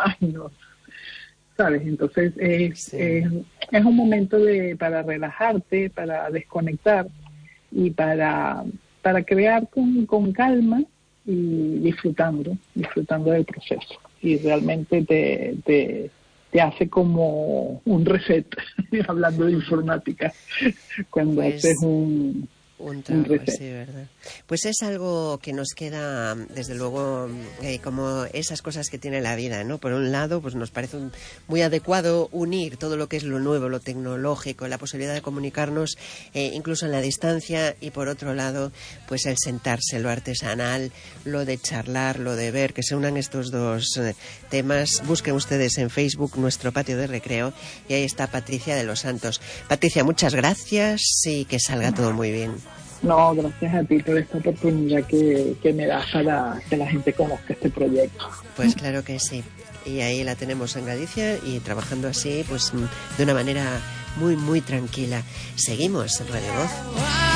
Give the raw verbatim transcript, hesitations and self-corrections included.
imagino, ¿sabes? Entonces es, Sí. es, es un momento de para relajarte, para desconectar y para, para crear con, con calma y disfrutando, disfrutando del proceso. Y realmente te, te, te hace como un reset, hablando de informática, cuando Pues haces un, un un trabajo reset. así, ¿verdad? Pues es algo que nos queda, desde luego, eh, como esas cosas que tiene la vida, ¿no? Por un lado, pues nos parece un, muy adecuado unir todo lo que es lo nuevo, lo tecnológico, la posibilidad de comunicarnos eh, incluso en la distancia, y por otro lado, pues el sentarse, lo artesanal, lo de charlar, lo de ver, que se unan estos dos eh, temas. Busquen ustedes en Facebook Nuestro Patio de Recreo y ahí está Patricia de los Santos. Patricia, muchas gracias y que salga todo muy bien. No, gracias a ti por esta oportunidad que, que me das para que la gente conozca este proyecto. Pues claro que sí. Y ahí la tenemos en Galicia y trabajando así, pues de una manera muy, muy tranquila. Seguimos en Radio Voz.